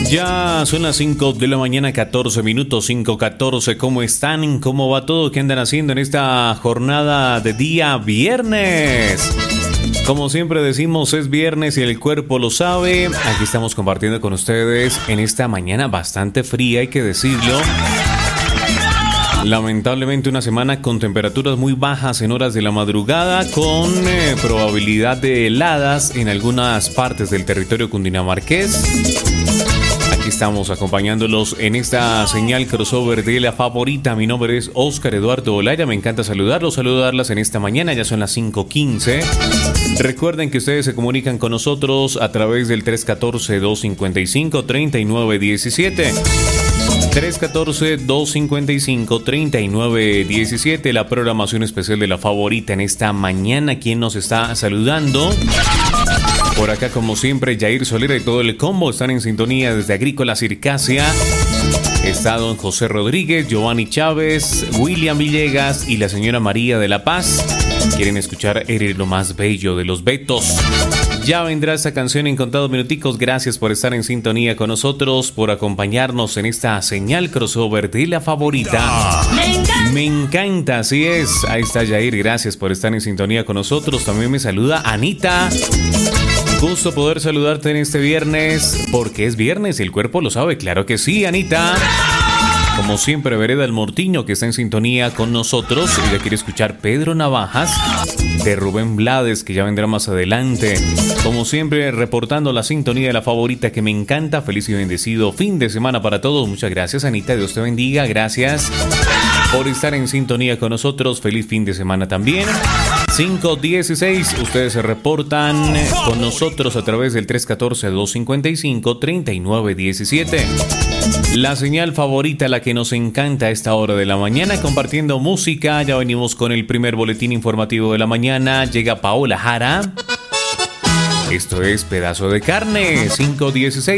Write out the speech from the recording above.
Ya son las 5 de la mañana, 14 minutos, 5:14. ¿Cómo están? ¿Cómo va todo? ¿Qué andan haciendo en esta jornada de día viernes? Como siempre decimos, es viernes y el cuerpo lo sabe. Aquí estamos compartiendo con ustedes en esta mañana bastante fría, hay que decirlo. Lamentablemente una semana con temperaturas muy bajas en horas de la madrugada, con probabilidad de heladas en algunas partes del territorio cundinamarqués. Aquí estamos acompañándolos en esta señal crossover de la favorita. Mi nombre es Oscar Eduardo Olaya. Me encanta saludarlas en esta mañana. Ya son las 5:15. Recuerden que ustedes se comunican con nosotros a través del 314-255-3917. 314-255-3917. La programación especial de la favorita en esta mañana. ¿Quién nos está saludando? Por acá, como siempre, Jair Solera y todo el combo están en sintonía desde Agrícola Circasia. Está don José Rodríguez, Giovanni Chávez, William Villegas y la señora María de la Paz. Quieren escuchar Eres lo más bello de los Betos. Ya vendrá esta canción en contados minuticos. Gracias por estar en sintonía con nosotros, por acompañarnos en esta señal crossover de la favorita. Me encanta, así es. Ahí está Jair, gracias por estar en sintonía con nosotros. También me saluda Anita. Gusto poder saludarte en este viernes, porque es viernes y el cuerpo lo sabe. Claro que sí, Anita. Como siempre, Vereda el Mortiño, que está en sintonía con nosotros. Ella quiere escuchar Pedro Navajas, de Rubén Blades, que ya vendrá más adelante. Como siempre, reportando la sintonía de la favorita, que me encanta. Feliz y bendecido fin de semana para todos. Muchas gracias, Anita. Dios te bendiga. Gracias por estar en sintonía con nosotros. Feliz fin de semana también. 5:16. Ustedes se reportan con nosotros a través del 314-255-3917. La señal favorita, la que nos encanta a esta hora de la mañana, compartiendo música. Ya venimos con el primer boletín informativo de la mañana. Llega Paola Jara. Esto es Pedazo de Carne. 5:16.